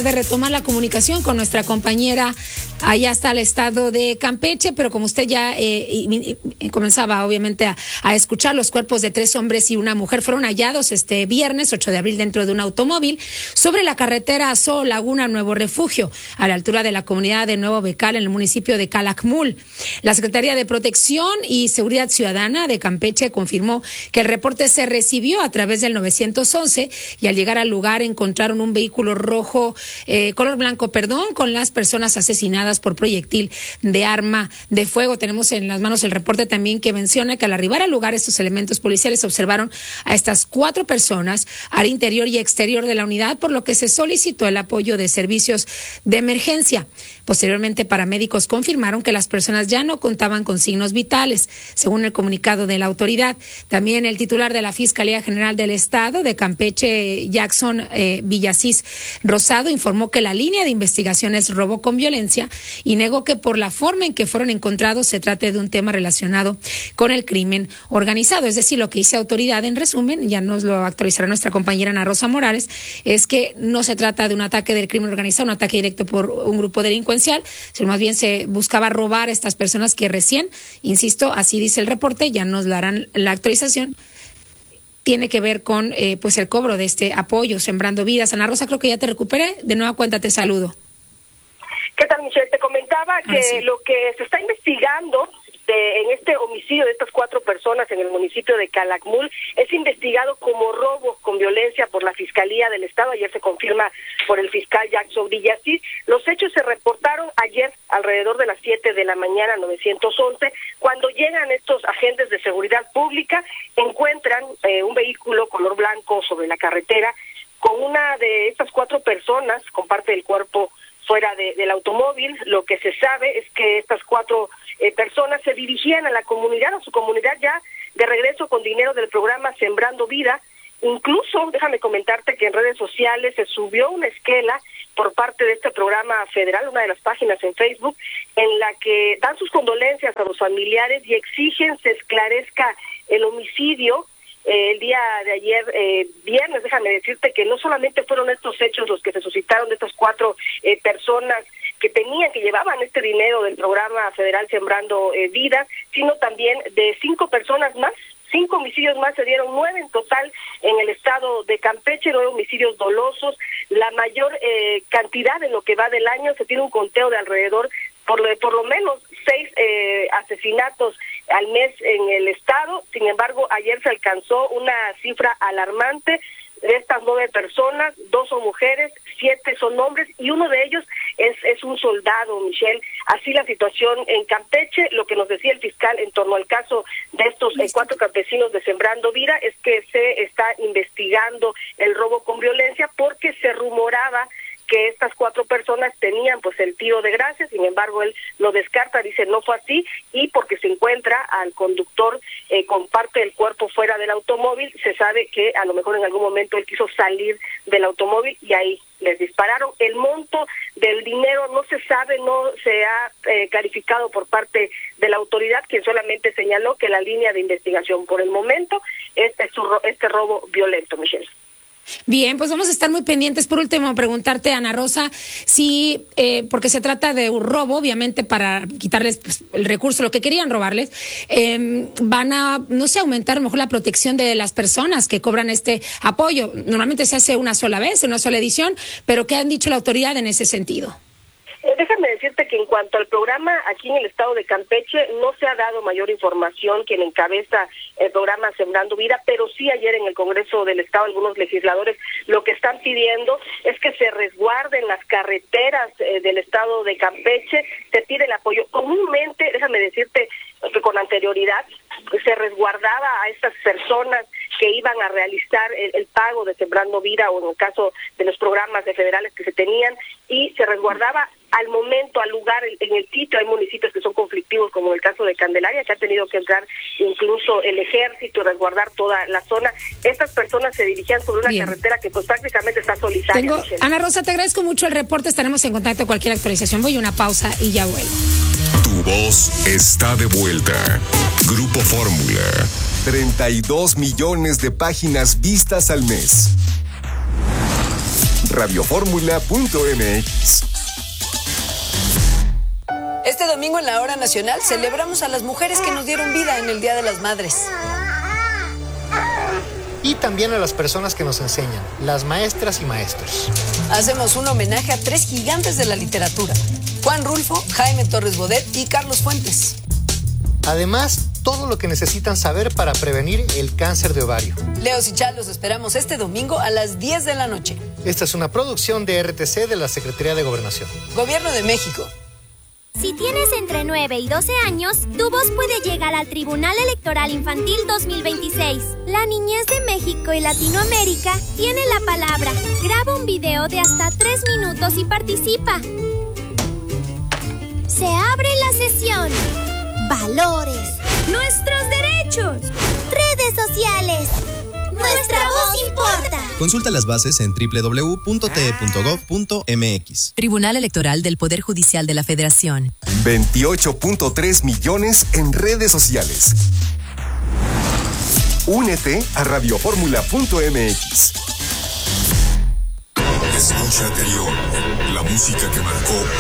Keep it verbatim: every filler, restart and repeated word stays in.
tratar de retomar la comunicación con nuestra compañera allá hasta el estado de Campeche, pero como usted ya eh, y, y comenzaba obviamente a, a escuchar, los cuerpos de tres hombres y una mujer fueron hallados este viernes ocho de abril dentro de un automóvil sobre la carretera Azul Laguna Nuevo Refugio, a la altura de la comunidad de Nuevo Becal en el municipio de Calakmul. La Secretaría de Protección y Seguridad Ciudadana de Campeche confirmó que el reporte se recibió a través del nueve once y al llegar al lugar encontraron un vehículo rojo, eh, color blanco, perdón, con las personas asesinadas por proyectil de arma de fuego. Tenemos en las manos el reporte también que menciona que al arribar al lugar estos elementos policiales observaron a estas cuatro personas al interior y exterior de la unidad, por lo que se solicitó el apoyo de servicios de emergencia. Posteriormente, paramédicos confirmaron que las personas ya no contaban con signos vitales, según el comunicado de la autoridad. También el titular de la Fiscalía General del Estado de Campeche, Jackson eh, Villasís Rosado, informó que la línea de investigación es robo con violencia y negó que por la forma en que fueron encontrados se trate de un tema relacionado con el crimen organizado. Es decir, lo que dice autoridad, en resumen, ya nos lo actualizará nuestra compañera Ana Rosa Morales, es que no se trata de un ataque del crimen organizado, un ataque directo por un grupo delincuencial, sino más bien se buscaba robar a estas personas que recién, insisto, así dice el reporte, ya nos darán la actualización, tiene que ver con eh, pues el cobro de este apoyo, Sembrando Vidas. Ana Rosa, creo que ya te recuperé. De nueva cuenta te saludo. ¿Qué tal, Michelle? Te comentaba que ah, sí. lo que se está investigando de, en este homicidio de estas cuatro personas en el municipio de Calakmul es investigado como robo con violencia por la Fiscalía del Estado. Ayer se confirma por el fiscal Jackson Villasís. Los hechos se reportaron ayer alrededor de las siete de la mañana, nueve once, cuando llegan estos agentes de seguridad pública, encuentran eh, un vehículo color blanco sobre la carretera con una de estas cuatro personas, con parte del cuerpo fuera de, del automóvil. Lo que se sabe es que estas cuatro eh, personas se dirigían a la comunidad, a su comunidad ya de regreso con dinero del programa Sembrando Vida. Incluso, déjame comentarte que en redes sociales se subió una esquela por parte de este programa federal, una de las páginas en Facebook, en la que dan sus condolencias a los familiares y exigen se esclarezca el homicidio. Eh, el día de ayer, eh, viernes, déjame decirte que no solamente fueron estos hechos los que se suscitaron de estas cuatro eh, personas que tenían, que llevaban este dinero del programa federal Sembrando eh, Vida, sino también de cinco personas más. Cinco homicidios más, se dieron nueve en total en el estado de Campeche, nueve homicidios dolosos, la mayor eh, cantidad en lo que va del año. Se tiene un conteo de alrededor, por, por lo menos, seis eh, asesinatos al mes en el estado. Sin embargo, ayer se alcanzó una cifra alarmante. De estas nueve personas, dos son mujeres, siete son hombres y uno de ellos es, es un soldado, Michelle. Así la situación en Campeche. Lo que nos decía el fiscal en torno al caso de estos eh, cuatro campesinos de Sembrando Vida es que se está investigando el robo con violencia porque se rumoraba que estas cuatro personas tenían pues el tiro de gracia. Sin embargo, él lo descarta, dice no fue así, y porque se encuentra al conductor eh, con parte del cuerpo fuera del automóvil, se sabe que a lo mejor en algún momento él quiso salir del automóvil y ahí les dispararon. El monto del dinero no se sabe, no se ha eh, clarificado por parte de la autoridad, quien solamente señaló que la línea de investigación por el momento es, es su, este robo violento, Michelle. Bien, pues vamos a estar muy pendientes. Por último, preguntarte, Ana Rosa, si, eh, porque se trata de un robo, obviamente para quitarles pues, el recurso, lo que querían robarles, eh, van a, no sé, aumentar a lo mejor la protección de las personas que cobran este apoyo. Normalmente se hace una sola vez, una sola edición, pero ¿qué han dicho la autoridad en ese sentido? Eh, déjame decirte que en cuanto al programa aquí en el estado de Campeche no se ha dado mayor información. Quien encabeza el programa Sembrando Vida, pero sí ayer en el Congreso del Estado algunos legisladores lo que están pidiendo es que se resguarden las carreteras eh, del estado de Campeche. Se pide el apoyo. Comúnmente, déjame decirte que con anterioridad se resguardaba a estas personas que iban a realizar el, el pago de Sembrando Vida, o en el caso de los programas de federales que se tenían, y se resguardaba al momento, al lugar, en el sitio. Hay municipios que son conflictivos, como el caso de Candelaria, que ha tenido que entrar incluso el ejército y resguardar toda la zona. Estas personas se dirigían sobre una Bien. carretera que pues prácticamente está solitaria. Tengo, Ana Rosa, te agradezco mucho el reporte, estaremos en contacto con cualquier actualización. Voy a una pausa y ya vuelvo. Tu voz está de vuelta. Grupo Fórmula. treinta y dos millones de páginas vistas al mes. radioformula punto m x. Este domingo en la Hora Nacional celebramos a las mujeres que nos dieron vida en el Día de las Madres. Y también a las personas que nos enseñan, las maestras y maestros. Hacemos un homenaje a tres gigantes de la literatura: Juan Rulfo, Jaime Torres Bodet y Carlos Fuentes. Además, todo lo que necesitan saber para prevenir el cáncer de ovario. Leos y Chal, los esperamos este domingo a las diez de la noche. Esta es una producción de R T C de la Secretaría de Gobernación. Gobierno de México. Si tienes entre nueve y doce años, tu voz puede llegar al Tribunal Electoral Infantil dos mil veintiséis. La niñez de México y Latinoamérica tiene la palabra. Graba un video de hasta tres minutos y participa. Se abre la sesión. Valores. Nuestros derechos. Redes sociales. Nuestra voz importa. Consulta las bases en doble u doble u doble u punto t e punto gov punto m x. Tribunal Electoral del Poder Judicial de la Federación. veintiocho punto tres millones en redes sociales. Únete a radioformula punto m x. Escucha anterior, la música que marcó